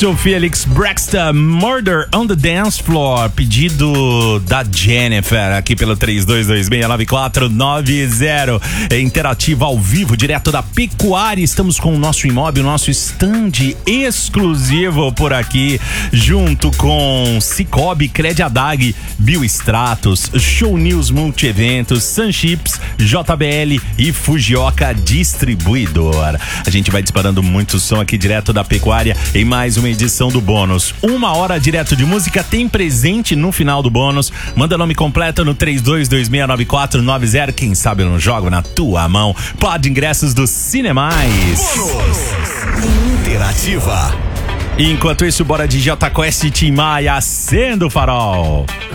Isso, Felix Braxton, Murder on the Dance Floor, pedido da Jennifer, aqui pelo 32269490, interativa ao vivo, direto da Pecuária. Estamos com o nosso imóvel, nosso stand exclusivo por aqui, junto com Cicobi, Crediadag, Biostratos, Show News Multieventos, Sunchips, JBL e Fujioka Distribuidor. A gente vai disparando muito som aqui direto da Pecuária em mais uma edição do Bônus. 1 hora direto de música, tem presente no final do Bônus. Manda nome completo no 32269490. Quem sabe eu não jogo na tua mão. Pode ingressos do Cinemais. Bônus Interativa. Enquanto isso, bora de J Quest e Tim Maia, acenda o farol.